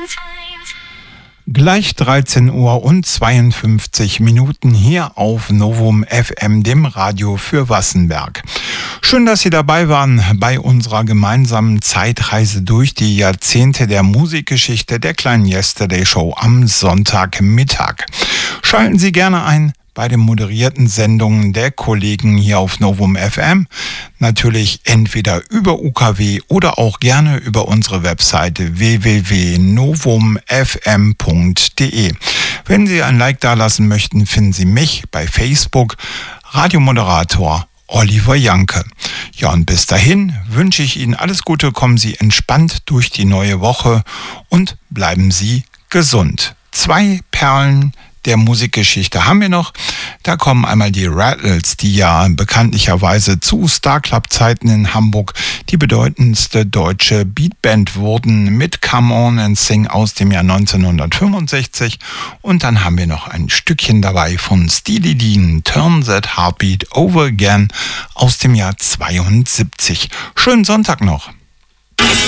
Gleich 13 Uhr und 52 Minuten hier auf Novum FM, dem Radio für Wassenberg. Schön, dass Sie dabei waren bei unserer gemeinsamen Zeitreise durch die Jahrzehnte der Musikgeschichte der kleinen Yesterday Show am Sonntagmittag. Schalten Sie gerne ein bei den moderierten Sendungen der Kollegen hier auf Novum FM. Natürlich entweder über UKW oder auch gerne über unsere Webseite www.novumfm.de. Wenn Sie ein Like dalassen möchten, finden Sie mich bei Facebook, Radiomoderator Oliver Janke. Ja, und bis dahin wünsche ich Ihnen alles Gute, kommen Sie entspannt durch die neue Woche und bleiben Sie gesund. 2 Perlen der Musikgeschichte haben wir noch. Da kommen einmal die Rattles, die ja bekanntlicherweise zu Star-Club-Zeiten in Hamburg die bedeutendste deutsche Beatband wurden mit Come On and Sing aus dem Jahr 1965. Und dann haben wir noch ein Stückchen dabei von Steely Dan, Turn That Heartbeat Over Again aus dem Jahr 72. Schönen Sonntag noch.